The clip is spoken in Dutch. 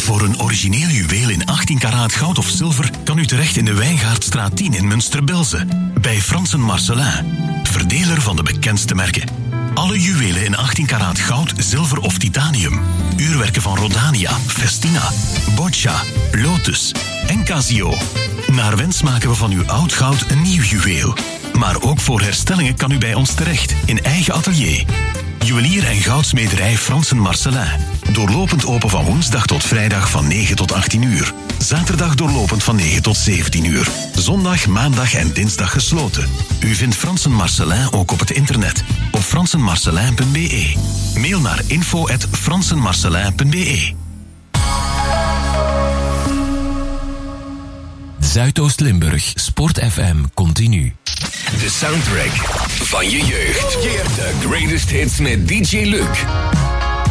Voor een origineel juweel in 18 karaat goud of zilver kan u terecht in de Wijngaardstraat 10 in Münster-Belze. Bij Fransen Marcelin, verdeler van de bekendste merken. Alle juwelen in 18 karaat goud, zilver of titanium. Uurwerken van Rodania, Festina, Boccia, Lotus en Casio. Naar wens maken we van uw oud goud een nieuw juweel. Maar ook voor herstellingen kan u bij ons terecht, in eigen atelier. Juwelier en goudsmederij Fransen Marcelin. Doorlopend open van woensdag tot vrijdag van 9 tot 18 uur. Zaterdag doorlopend van 9 tot 17 uur. Zondag, maandag en dinsdag gesloten. U vindt Fransen Marcelin ook op het internet. Op fransenmarcelin.be. Mail naar info@fransenmarcelin.be. Zuidoost-Limburg, Sport FM, continu. De soundtrack van je jeugd. De greatest hits met DJ Luc.